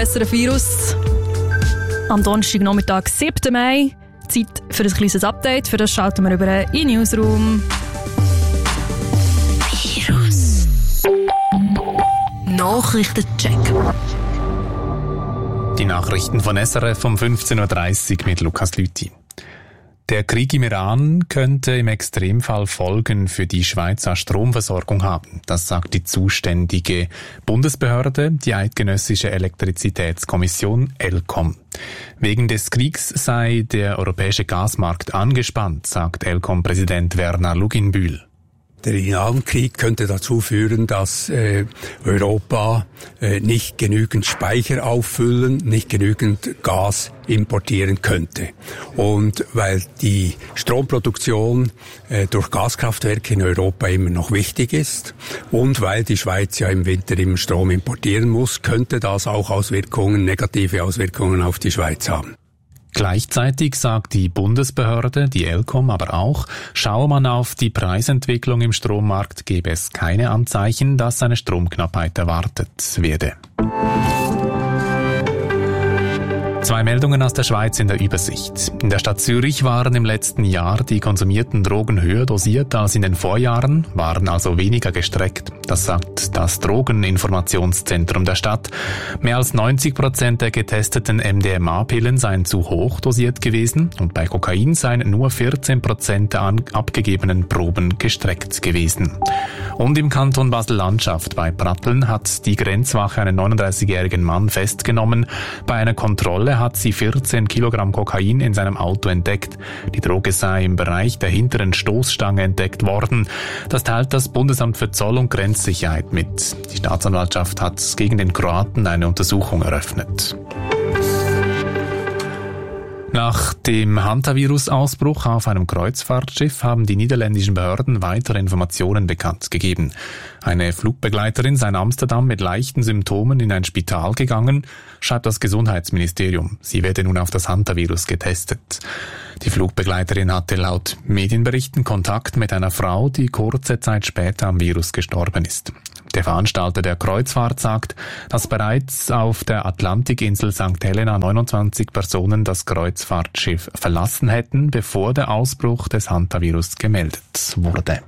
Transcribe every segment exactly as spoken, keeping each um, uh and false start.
S R F Virus. Am Donnerstagnachmittag, siebten Mai. Zeit für ein kleines Update. Für das schalten wir über in den Newsroom. Virus. Nachrichtencheck. Die Nachrichten von S R F um fünfzehn Uhr dreißig mit Lukas Lüthi. Der Krieg im Iran könnte im Extremfall Folgen für die Schweizer Stromversorgung haben. Das sagt die zuständige Bundesbehörde, die Eidgenössische Elektrizitätskommission ElCom. Wegen des Kriegs sei der europäische Gasmarkt angespannt, sagt ElCom-Präsident Werner Luginbühl. Der Irankrieg könnte dazu führen, dass äh, Europa äh, nicht genügend Speicher auffüllen, nicht genügend Gas importieren könnte. Und weil die Stromproduktion äh, durch Gaskraftwerke in Europa immer noch wichtig ist und weil die Schweiz ja im Winter immer Strom importieren muss, könnte das auch Auswirkungen, negative Auswirkungen auf die Schweiz haben. Gleichzeitig sagt die Bundesbehörde, die ElCom aber auch, schaue man auf die Preisentwicklung im Strommarkt, gebe es keine Anzeichen, dass eine Stromknappheit erwartet werde. Zwei Meldungen aus der Schweiz in der Übersicht. In der Stadt Zürich waren im letzten Jahr die konsumierten Drogen höher dosiert als in den Vorjahren, waren also weniger gestreckt. Das sagt das Drogeninformationszentrum der Stadt. Mehr als neunzig Prozent der getesteten M D M A-Pillen seien zu hoch dosiert gewesen und bei Kokain seien nur vierzehn Prozent der abgegebenen Proben gestreckt gewesen. Und im Kanton Basel-Landschaft bei Pratteln hat die Grenzwache einen neununddreißigjährigen Mann festgenommen. Bei einer Kontrolle hat sie vierzehn Kilogramm Kokain in seinem Auto entdeckt. Die Droge sei im Bereich der hinteren Stoßstange entdeckt worden. Das teilt das Bundesamt für Zoll- und Grenzsicherheit mit. Die Staatsanwaltschaft hat gegen den Kroaten eine Untersuchung eröffnet. Nach dem Hantavirus-Ausbruch auf einem Kreuzfahrtschiff haben die niederländischen Behörden weitere Informationen bekannt gegeben. Eine Flugbegleiterin sei in Amsterdam mit leichten Symptomen in ein Spital gegangen, schreibt das Gesundheitsministerium. Sie werde nun auf das Hantavirus getestet. Die Flugbegleiterin hatte laut Medienberichten Kontakt mit einer Frau, die kurze Zeit später am Virus gestorben ist. Der Veranstalter der Kreuzfahrt sagt, dass bereits auf der Atlantikinsel Sankt Helena neunundzwanzig Personen das Kreuzfahrtschiff verlassen hätten, bevor der Ausbruch des Hantavirus gemeldet wurde.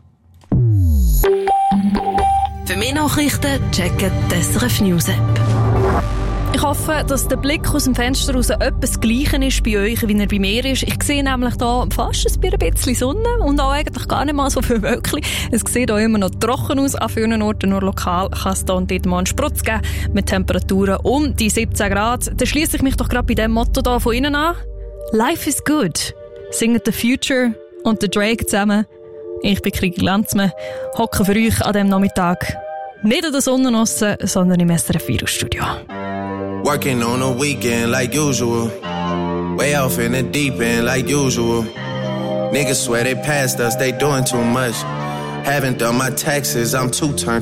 Für mehr Nachrichten checken die S R F News App. Ich hoffe, dass der Blick aus dem Fenster raus etwas das Gleiche ist bei euch, wie er bei mir ist. Ich sehe nämlich hier fast ein bisschen Sonne und auch eigentlich gar nicht mal so viel Wölkchen. Es sieht auch immer noch trocken aus. An vielen Orten nur lokal kann es hier und dort mal einen Sprutz geben mit Temperaturen um die siebzehn Grad. Dann schliesse ich mich doch gerade bei diesem Motto hier von innen an. Life is good. Singen The Future und The Drake zusammen. Ich bin Krigi Lanzmann, hocke für euch an diesem Nachmittag nicht in der Sonne aussen, sondern im S R F Virus Studio. Working on a weekend like usual. Way off in the deep end like usual. Niggas swear they passed us, they doing too much. Haven't done my taxes, I'm too turned